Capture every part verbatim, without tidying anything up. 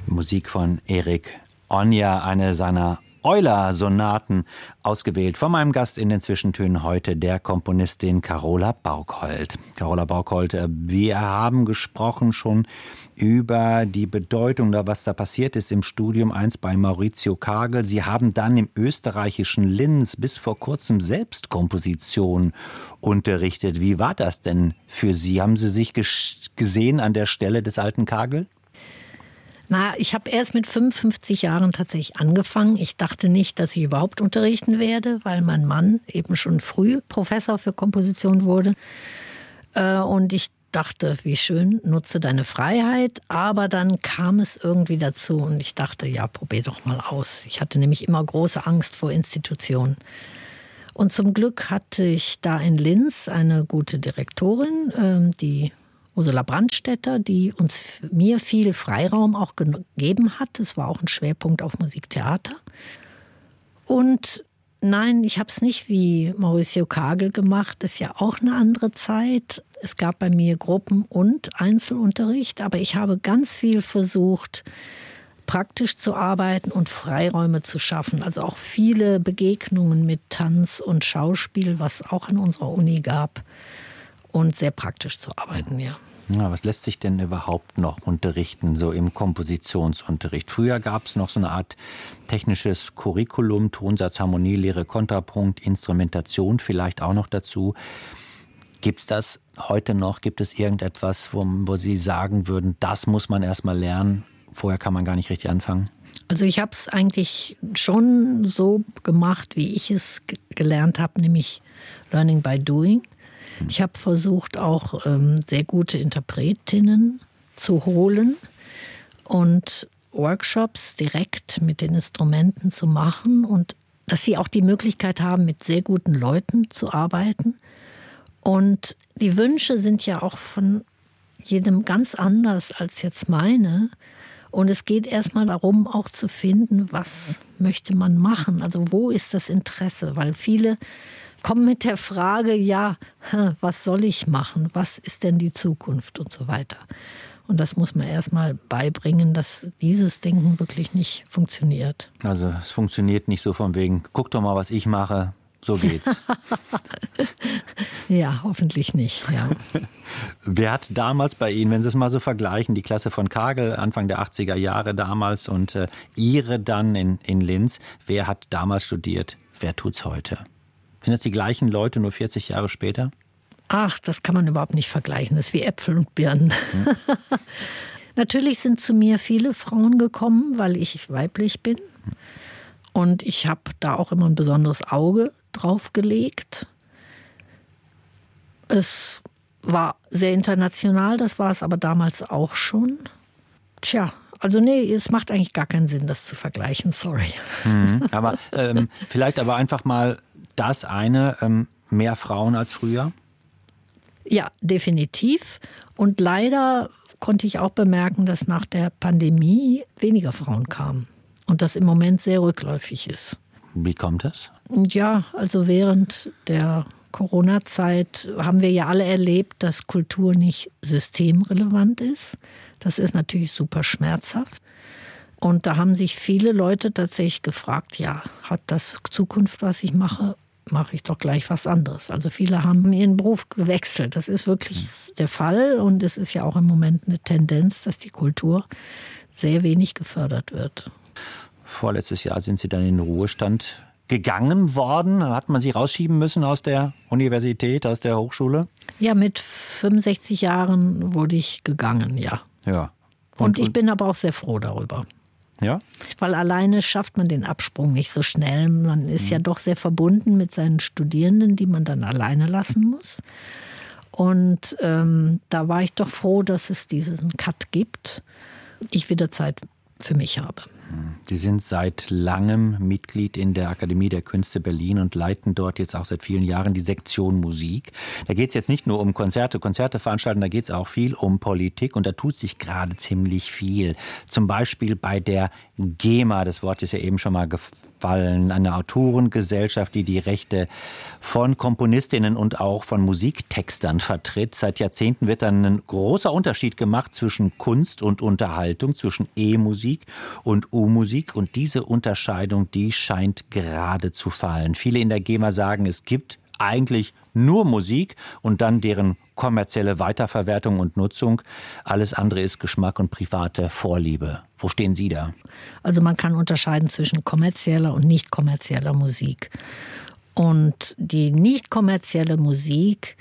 Musik von Erik Onya, eine seiner Euler-Sonaten, ausgewählt von meinem Gast in den Zwischentönen heute, der Komponistin Carola Baukholt. Carola Baukholt, wir haben gesprochen schon über die Bedeutung, da was da passiert ist im Studium eins bei Maurizio Kagel. Sie haben dann im österreichischen Linz bis vor kurzem selbst Komposition unterrichtet. Wie war das denn für Sie? Haben Sie sich gesehen an der Stelle des alten Kagel? Na, ich habe erst mit fünfundfünfzig Jahren tatsächlich angefangen. Ich dachte nicht, dass ich überhaupt unterrichten werde, weil mein Mann eben schon früh Professor für Komposition wurde. Und ich dachte, wie schön, nutze deine Freiheit. Aber dann kam es irgendwie dazu und ich dachte, ja, probier doch mal aus. Ich hatte nämlich immer große Angst vor Institutionen. Und zum Glück hatte ich da in Linz eine gute Direktorin, die Ursula Brandstätter, die uns mir viel Freiraum auch gegeben hat. Es war auch ein Schwerpunkt auf Musiktheater. Und nein, ich habe es nicht wie Maurizio Kagel gemacht. Das ist ja auch eine andere Zeit. Es gab bei mir Gruppen- und Einzelunterricht, aber ich habe ganz viel versucht, praktisch zu arbeiten und Freiräume zu schaffen. Also auch viele Begegnungen mit Tanz und Schauspiel, was auch an unserer Uni gab. Und sehr praktisch zu arbeiten, ja. Ja, was lässt sich denn überhaupt noch unterrichten, so im Kompositionsunterricht? Früher gab es noch so eine Art technisches Curriculum, Tonsatz, Harmonie, Lehre, Kontrapunkt, Instrumentation vielleicht auch noch dazu. Gibt es das heute noch? Gibt es irgendetwas, wo, wo Sie sagen würden, das muss man erst mal lernen, vorher kann man gar nicht richtig anfangen? Also ich habe es eigentlich schon so gemacht, wie ich es g- gelernt habe, nämlich Learning by Doing. Ich habe versucht, auch ähm, sehr gute Interpretinnen zu holen und Workshops direkt mit den Instrumenten zu machen und dass sie auch die Möglichkeit haben, mit sehr guten Leuten zu arbeiten. Und die Wünsche sind ja auch von jedem ganz anders als jetzt meine. Und es geht erstmal darum, auch zu finden, was möchte man machen? Also wo ist das Interesse? Weil viele kommen mit der Frage, ja, was soll ich machen? Was ist denn die Zukunft und so weiter? Und das muss man erstmal beibringen, dass dieses Denken wirklich nicht funktioniert. Also es funktioniert nicht so von wegen, guck doch mal, was ich mache, so geht's. Ja, hoffentlich nicht, ja. Wer hat damals bei Ihnen, wenn Sie es mal so vergleichen, die Klasse von Kagel, Anfang der achtziger Jahre damals und äh, Ihre dann in, in Linz, wer hat damals studiert, wer tut's heute? Sind das die gleichen Leute, nur vierzig Jahre später? Ach, das kann man überhaupt nicht vergleichen. Das ist wie Äpfel und Birnen. Hm. Natürlich sind zu mir viele Frauen gekommen, weil ich weiblich bin. Und ich habe da auch immer ein besonderes Auge drauf gelegt. Es war sehr international, das war es aber damals auch schon. Tja, also nee, es macht eigentlich gar keinen Sinn, das zu vergleichen, sorry. Hm, aber ähm, vielleicht aber einfach mal das eine, ähm, mehr Frauen als früher? Ja, definitiv. Und leider konnte ich auch bemerken, dass nach der Pandemie weniger Frauen kamen. Und das im Moment sehr rückläufig ist. Wie kommt das? Ja, also während der Corona-Zeit haben wir ja alle erlebt, dass Kultur nicht systemrelevant ist. Das ist natürlich super schmerzhaft. Und da haben sich viele Leute tatsächlich gefragt, ja, hat das Zukunft, was ich mache? Mache ich doch gleich was anderes. Also viele haben ihren Beruf gewechselt. Das ist wirklich der Fall. Und es ist ja auch im Moment eine Tendenz, dass die Kultur sehr wenig gefördert wird. Vorletztes Jahr sind Sie dann in den Ruhestand gegangen worden. Hat man Sie rausschieben müssen aus der Universität, aus der Hochschule? Ja, mit fünfundsechzig Jahren wurde ich gegangen, ja. Ja. Und, und ich bin aber auch sehr froh darüber. Ja? Weil alleine schafft man den Absprung nicht so schnell. Man ist mhm. ja doch sehr verbunden mit seinen Studierenden, die man dann alleine lassen muss. Und ähm, da war ich doch froh, dass es diesen Cut gibt. Ich wieder Zeit für mich habe. Sie sind seit langem Mitglied in der Akademie der Künste Berlin und leiten dort jetzt auch seit vielen Jahren die Sektion Musik. Da geht es jetzt nicht nur um Konzerte, Konzerte veranstalten, da geht es auch viel um Politik und da tut sich gerade ziemlich viel. Zum Beispiel bei der GEMA, das Wort ist ja eben schon mal gefallen, eine Autorengesellschaft, die die Rechte von Komponistinnen und auch von Musiktextern vertritt. Seit Jahrzehnten wird dann ein großer Unterschied gemacht zwischen Kunst und Unterhaltung, zwischen E-Musik und U-Musik. Und diese Unterscheidung, die scheint gerade zu fallen. Viele in der GEMA sagen, es gibt eigentlich nur Musik und dann deren kommerzielle Weiterverwertung und Nutzung. Alles andere ist Geschmack und private Vorliebe. Wo stehen Sie da? Also man kann unterscheiden zwischen kommerzieller und nicht kommerzieller Musik. Und die nicht kommerzielle Musik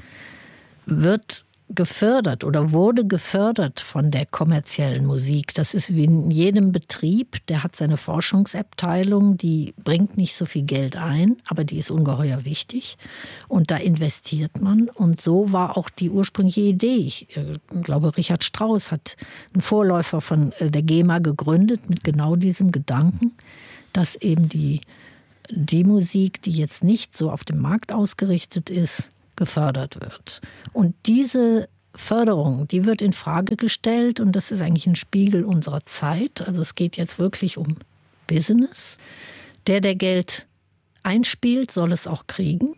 wird gefördert oder wurde gefördert von der kommerziellen Musik. Das ist wie in jedem Betrieb, der hat seine Forschungsabteilung, die bringt nicht so viel Geld ein, aber die ist ungeheuer wichtig und da investiert man. Und so war auch die ursprüngliche Idee. Ich äh, glaube, Richard Strauss hat einen Vorläufer von äh, der GEMA gegründet mit genau diesem Gedanken, dass eben die, die Musik, die jetzt nicht so auf dem Markt ausgerichtet ist, gefördert wird. Und diese Förderung, die wird in Frage gestellt und das ist eigentlich ein Spiegel unserer Zeit. Also es geht jetzt wirklich um Business. Der, der Geld einspielt, soll es auch kriegen.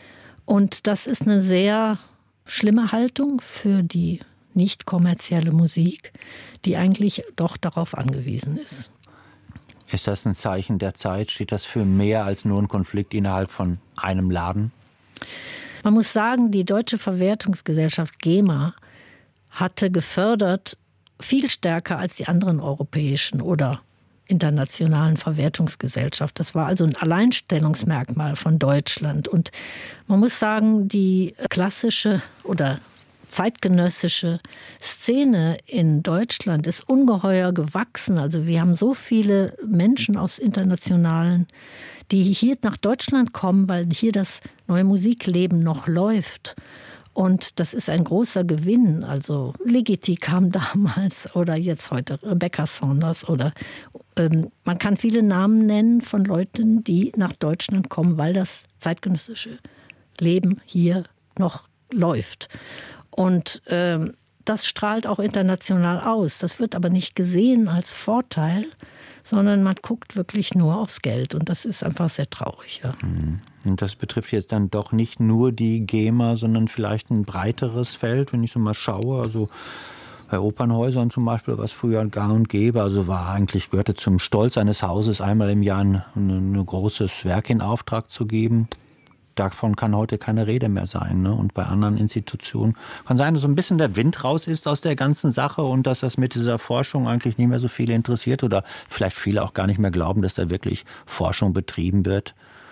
Und das ist eine sehr schlimme Haltung für die nicht kommerzielle Musik, die eigentlich doch darauf angewiesen ist. Ist das ein Zeichen der Zeit? Steht das für mehr als nur ein Konflikt innerhalb von einem Laden? Man muss sagen, die Deutsche Verwertungsgesellschaft GEMA hatte gefördert viel stärker als die anderen europäischen oder internationalen Verwertungsgesellschaften. Das war also ein Alleinstellungsmerkmal von Deutschland. Und man muss sagen, die klassische oder zeitgenössische Szene in Deutschland ist ungeheuer gewachsen. Also wir haben so viele Menschen aus internationalen, die hier nach Deutschland kommen, weil hier das neue Musikleben noch läuft. Und das ist ein großer Gewinn. Also Ligeti kam damals oder jetzt heute Rebecca Saunders. Oder ähm, man kann viele Namen nennen von Leuten, die nach Deutschland kommen, weil das zeitgenössische Leben hier noch läuft. Und ähm, das strahlt auch international aus. Das wird aber nicht gesehen als Vorteil, sondern man guckt wirklich nur aufs Geld. Und das ist einfach sehr traurig. Ja. Und das betrifft jetzt dann doch nicht nur die GEMA, sondern vielleicht ein breiteres Feld, wenn ich so mal schaue. Also bei Opernhäusern zum Beispiel, was früher gang und gäbe, also war eigentlich, gehörte zum Stolz eines Hauses, einmal im Jahr ein, ein großes Werk in Auftrag zu geben. Davon kann heute keine Rede mehr sein. Ne? Und bei anderen Institutionen kann sein, dass so ein bisschen der Wind raus ist aus der ganzen Sache und dass das mit dieser Forschung eigentlich nicht mehr so viele interessiert oder vielleicht viele auch gar nicht mehr glauben, dass da wirklich Forschung betrieben wird.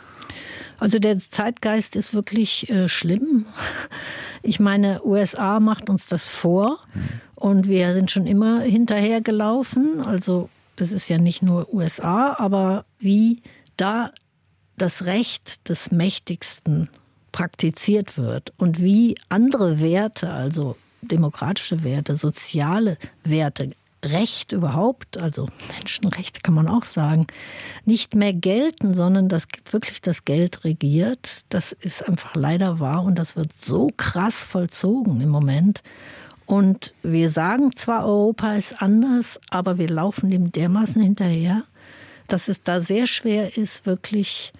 Also der Zeitgeist ist wirklich äh, schlimm. Ich meine, U S A macht uns das vor hm. und wir sind schon immer hinterhergelaufen. Also es ist ja nicht nur U S A, aber wie da das Recht des Mächtigsten praktiziert wird und wie andere Werte, also demokratische Werte, soziale Werte, Recht überhaupt, also Menschenrechte kann man auch sagen, nicht mehr gelten, sondern dass wirklich das Geld regiert. Das ist einfach leider wahr und das wird so krass vollzogen im Moment. Und wir sagen zwar, Europa ist anders, aber wir laufen dem dermaßen hinterher, dass es da sehr schwer ist, wirklich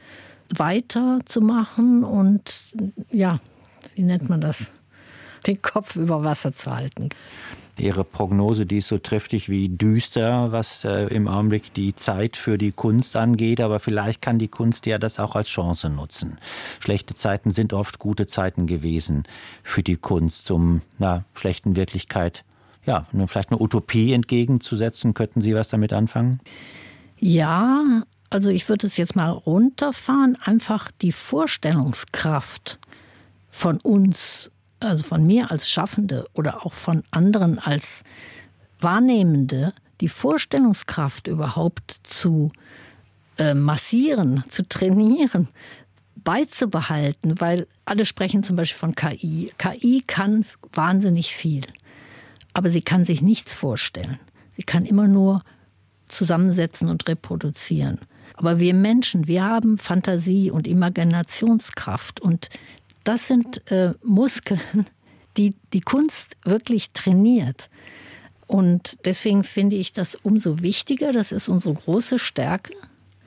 weiterzumachen und, ja, wie nennt man das, den Kopf über Wasser zu halten. Ihre Prognose, die ist so triftig wie düster, was äh, im Augenblick die Zeit für die Kunst angeht. Aber vielleicht kann die Kunst ja das auch als Chance nutzen. Schlechte Zeiten sind oft gute Zeiten gewesen für die Kunst, um einer schlechten Wirklichkeit, ja, vielleicht eine Utopie entgegenzusetzen. Könnten Sie was damit anfangen? Ja, also ich würde es jetzt mal runterfahren. Einfach die Vorstellungskraft von uns, also von mir als Schaffende oder auch von anderen als Wahrnehmende, die Vorstellungskraft überhaupt zu äh, massieren, zu trainieren, beizubehalten, weil alle sprechen zum Beispiel von K I. K I kann wahnsinnig viel, aber sie kann sich nichts vorstellen. Sie kann immer nur zusammensetzen und reproduzieren. Aber wir Menschen, wir haben Fantasie und Imaginationskraft. Und das sind äh, Muskeln, die die Kunst wirklich trainiert. Und deswegen finde ich das umso wichtiger, das ist unsere große Stärke.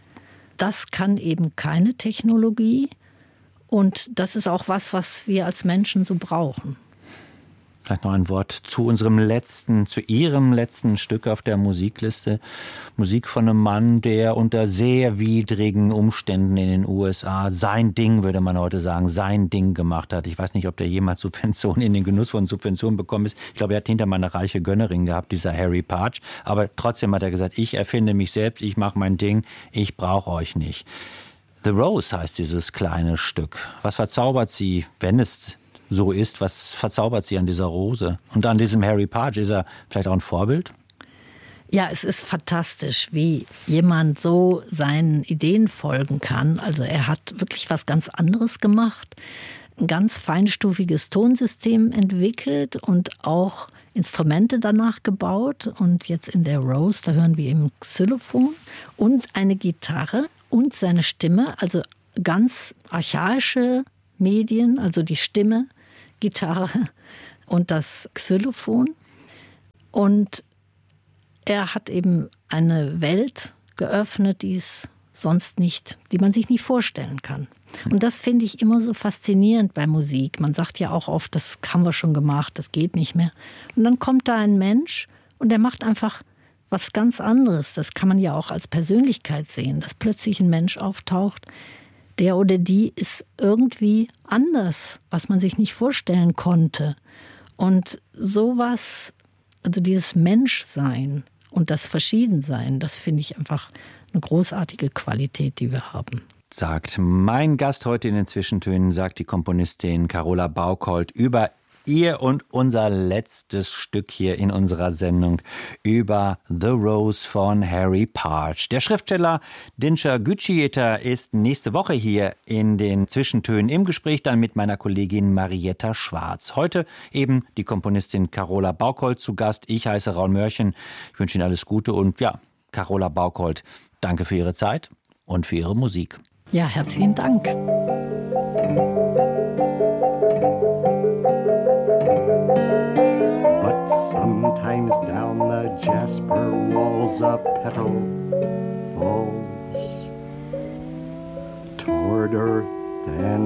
Das kann eben keine Technologie und das ist auch was, was wir als Menschen so brauchen. Vielleicht noch ein Wort zu unserem letzten, zu Ihrem letzten Stück auf der Musikliste. Musik von einem Mann, der unter sehr widrigen Umständen in den U S A sein Ding, würde man heute sagen, sein Ding gemacht hat. Ich weiß nicht, ob der jemals Subventionen in den Genuss von Subventionen bekommen ist. Ich glaube, er hat hinter mal eine reiche Gönnerin gehabt, dieser Harry Partch. Aber trotzdem hat er gesagt, ich erfinde mich selbst, ich mache mein Ding, ich brauche euch nicht. The Rose heißt dieses kleine Stück. Was verzaubert Sie, wenn es so ist, was verzaubert Sie an dieser Rose? Und an diesem Harry Partch, ist er vielleicht auch ein Vorbild? Ja, es ist fantastisch, wie jemand so seinen Ideen folgen kann. Also er hat wirklich was ganz anderes gemacht, ein ganz feinstufiges Tonsystem entwickelt und auch Instrumente danach gebaut. Und jetzt in der Rose, da hören wir eben Xylophon und eine Gitarre und seine Stimme, also ganz archaische Medien, also die Stimme, Gitarre und das Xylophon. Und er hat eben eine Welt geöffnet, die es sonst nicht, die man sich nicht vorstellen kann. Und das finde ich immer so faszinierend bei Musik. Man sagt ja auch oft, das haben wir schon gemacht, das geht nicht mehr. Und dann kommt da ein Mensch und der macht einfach was ganz anderes. Das kann man ja auch als Persönlichkeit sehen, dass plötzlich ein Mensch auftaucht, der oder die ist irgendwie anders, was man sich nicht vorstellen konnte. Und sowas, also dieses Menschsein und das Verschiedensein, das finde ich einfach eine großartige Qualität, die wir haben. Sagt mein Gast heute in den Zwischentönen, sagt die Komponistin Carola Bauckholt über ihr und unser letztes Stück hier in unserer Sendung über The Rose von Harry Partch. Der Schriftsteller Dinçer Güçiyeter ist nächste Woche hier in den Zwischentönen im Gespräch dann mit meiner Kollegin Marietta Schwarz. Heute eben die Komponistin Carola Bauckholt zu Gast. Ich heiße Raul Mörchen. Ich wünsche Ihnen alles Gute und ja, Carola Bauckholt, danke für Ihre Zeit und für Ihre Musik. Ja, herzlichen Dank. Sometimes down the jasper walls a petal falls toward earth and